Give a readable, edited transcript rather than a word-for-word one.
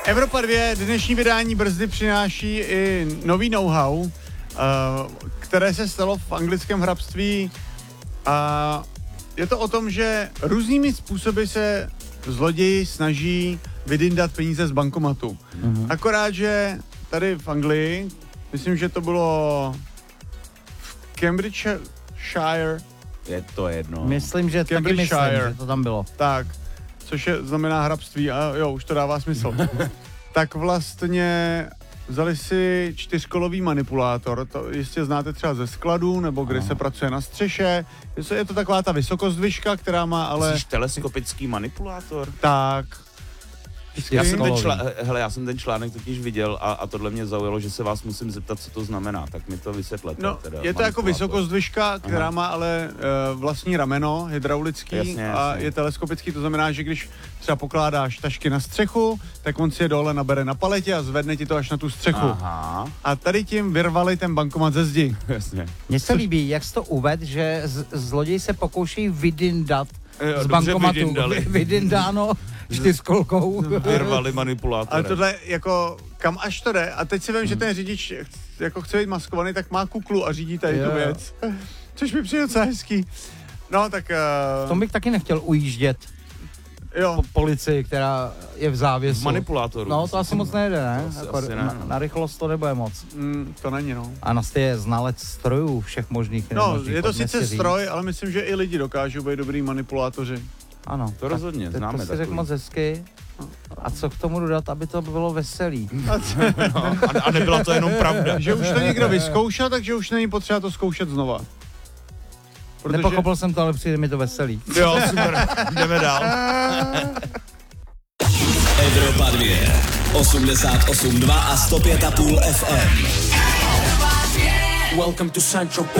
Evropa 2, dnešní vydání Brzdy přináší i nový know-how, které se stalo v anglickém hrabství. A je to o tom, že různými způsoby se zloději snaží vydindat peníze z bankomatu. Akorát, že tady v Anglii, myslím, že to bylo v Cambridgeshire. Je to jedno. Myslím, že taky myslím, že to tam bylo. Tak, což znamená hrabství a jo, už to dává smysl. Tak vlastně vzali si 4kolový manipulátor, to jistě znáte třeba ze skladu, nebo kde se pracuje na střeše. Je to taková ta vysokozdvižka, která má ale... Jsi teleskopický manipulátor? Tak. Já jsem ten článek totiž viděl a tohle mě zaujalo, že se vás musím zeptat, co to znamená, tak mi to vysvětlete. No, teda, je to jako vysokozdvižka, která má ale vlastní rameno, hydraulický, jasně. Je teleskopický, to znamená, že když třeba pokládáš tašky na střechu, tak on si je dole nabere na paletě a zvedne ti to až na tu střechu. Aha. A tady tím vyrvali ten bankomat ze zdi. Jasně. Mně se líbí, jak jsi to uvedl, že zloději se pokouší vydindat z bankomatu. Vydindáno 4kolkou. Vyrvali manipulátorem. Ale tohle jako, kam až to jde? A teď si vím, že ten řidič jako chce být maskovaný, tak má kuklu a řídí tady tu věc. Což mi přijde docela hezký. No tak... V tom bych taky nechtěl ujíždět. Jo. Policii, která je v závěsu. V manipulátoru. No, to asi moc nejde, ne? Jako ne. Na rychlost to nebude moc. To není, no. A nás je znalec strojů všech možných. No, je to sice stroj, ale myslím, že i lidi dokážou být dobrý manipulátoři. Ano. To rozhodně, známe to si řekl moc hezky. A co k tomu dodat, aby to bylo veselý? A nebyla to jenom pravda. Že už to někdo vyzkoušel, takže už není potřeba to zkoušet znova. Protože... Nepochopil jsem to, ale přijde mi to veselý. Jo, super, jdeme dál. Evropa 2, 88,2 a 105,5 FM. Welcome to Central